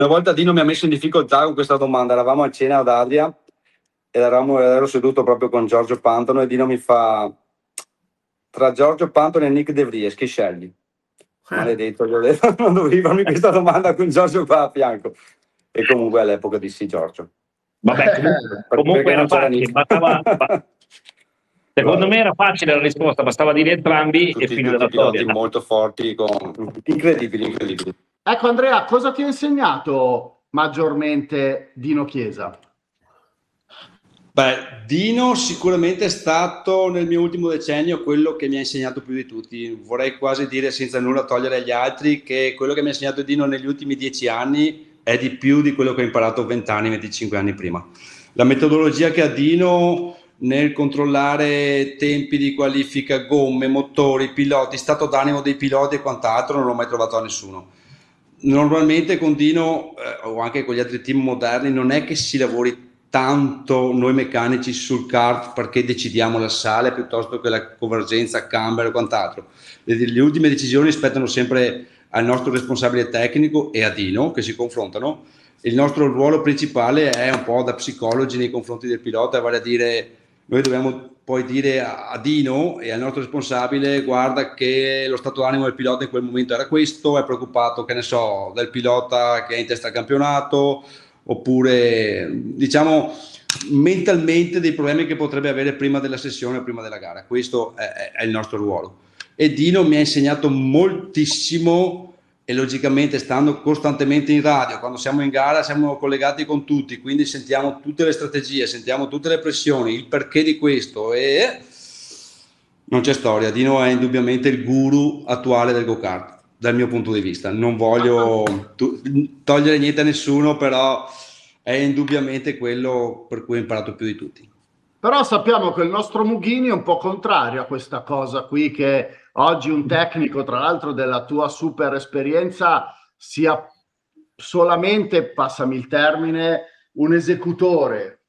Una volta Dino mi ha messo in difficoltà con questa domanda. Eravamo a cena ad Adria ed ero seduto proprio con Giorgio Pantano e Dino mi fa: tra Giorgio Pantano e Nick De Vries, chi scegli? Maledetto, gli ho detto, non dovevi farmi questa domanda con Giorgio qua a fianco. E comunque all'epoca dissi Giorgio. Vabbè, comunque era facile, secondo me era facile la risposta, bastava dire entrambi e fine della storia. Molto forti, incredibili. Ecco Andrea, cosa ti ha insegnato maggiormente Dino Chiesa? Beh, Dino sicuramente è stato nel mio ultimo decennio quello che mi ha insegnato più di tutti. Vorrei quasi dire, senza nulla togliere agli altri, che quello che mi ha insegnato Dino negli ultimi 10 anni è di più di quello che ho imparato 20 anni, 25 anni prima. La metodologia che ha Dino nel controllare tempi di qualifica, gomme, motori, piloti, stato d'animo dei piloti e quant'altro non l'ho mai trovato a nessuno. Normalmente con Dino o anche con gli altri team moderni non è che si lavori tanto noi meccanici sul kart perché decidiamo la sale piuttosto che la convergenza, camber e quant'altro. Le ultime decisioni spettano sempre al nostro responsabile tecnico e a Dino, che si confrontano. Il nostro ruolo principale è un po' da psicologi nei confronti del pilota, vale a dire noi dobbiamo poi dire a Dino e al nostro responsabile: guarda che lo stato d'animo del pilota in quel momento era questo, è preoccupato, che ne so, del pilota che è in testa al campionato, oppure diciamo mentalmente dei problemi che potrebbe avere prima della sessione o prima della gara. Questo è il nostro ruolo. E Dino mi ha insegnato moltissimo, e logicamente stando costantemente in radio, quando siamo in gara siamo collegati con tutti, quindi sentiamo tutte le strategie, sentiamo tutte le pressioni, il perché di questo, e non c'è storia. Dino è indubbiamente il guru attuale del go-kart dal mio punto di vista. Non voglio togliere niente a nessuno, però è indubbiamente quello per cui ho imparato più di tutti. Però sappiamo che il nostro Mughini è un po' contrario a questa cosa qui, che oggi un tecnico, tra l'altro della tua super esperienza, sia solamente, passami il termine, un esecutore.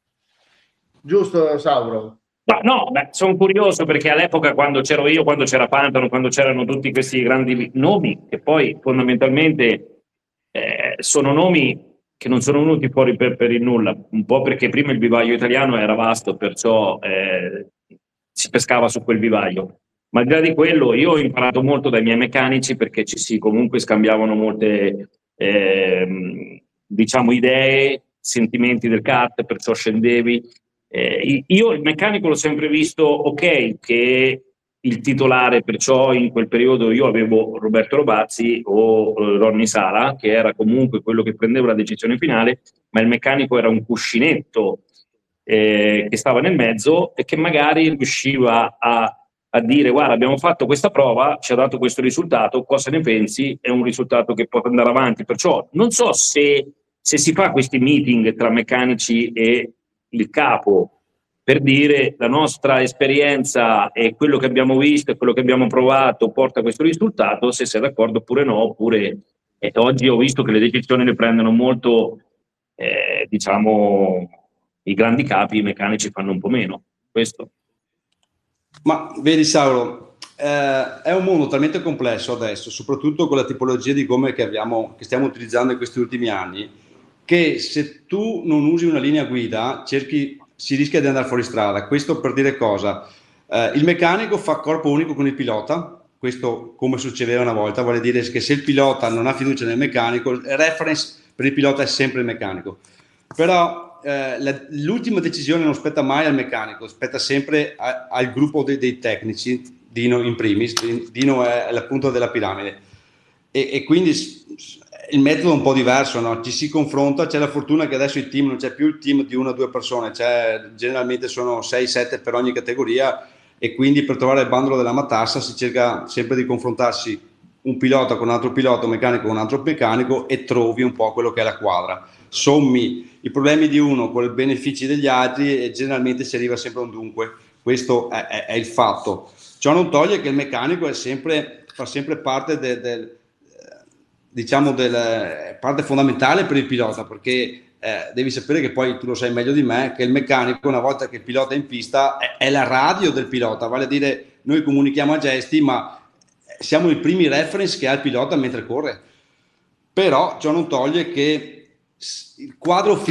Giusto, Sauro? Sono curioso perché all'epoca, quando c'ero io, quando c'era Pantano, quando c'erano tutti questi grandi nomi, che poi fondamentalmente sono nomi che non sono venuti fuori per il nulla, un po' perché prima il vivaio italiano era vasto, perciò si pescava su quel vivaio. Ma al di là di quello, io ho imparato molto dai miei meccanici, perché ci si comunque scambiavano molte diciamo idee, sentimenti del kart, perciò scendevi. Io il meccanico l'ho sempre visto, ok, che il titolare, perciò in quel periodo io avevo Roberto Robazzi o Ronny Sala, che era comunque quello che prendeva la decisione finale, ma il meccanico era un cuscinetto che stava nel mezzo e che magari riusciva a dire: guarda, abbiamo fatto questa prova, ci ha dato questo risultato, cosa ne pensi? È un risultato che può andare avanti. Perciò non so se si fa questi meeting tra meccanici e il capo per dire: la nostra esperienza e quello che abbiamo visto e quello che abbiamo provato porta a questo risultato, se sei d'accordo oppure no, oppure oggi ho visto che le decisioni le prendono molto diciamo i grandi capi, i meccanici fanno un po' meno questo. Ma vedi Sauro, è un mondo talmente complesso adesso, soprattutto con la tipologia di gomme che stiamo utilizzando in questi ultimi anni, che se tu non usi una linea guida si rischia di andare fuori strada. Questo per dire cosa? Il meccanico fa corpo unico con il pilota, questo come succedeva una volta, vuol dire che se il pilota non ha fiducia nel meccanico, il reference per il pilota è sempre il meccanico. Però l'ultima decisione non spetta mai al meccanico, spetta sempre al gruppo dei tecnici, Dino in primis. Dino è la punta della piramide e quindi il metodo è un po' diverso, no? Ci si confronta, c'è la fortuna che adesso il team non c'è più il team di 1 o 2 persone, generalmente sono 6-7 per ogni categoria, e quindi per trovare il bandolo della matassa si cerca sempre di confrontarsi un pilota con un altro pilota, un meccanico con un altro meccanico, e trovi un po' quello che è la quadra, sommi i problemi di uno con i benefici degli altri e generalmente si arriva sempre a un dunque. Questo è il fatto. Ciò non toglie che il meccanico fa sempre parte diciamo parte fondamentale per il pilota, perché devi sapere, che poi tu lo sai meglio di me, che il meccanico, una volta che il pilota è in pista, è la radio del pilota, vale a dire noi comunichiamo a gesti, ma siamo i primi reference che ha il pilota mentre corre. Però ciò non toglie che il quadro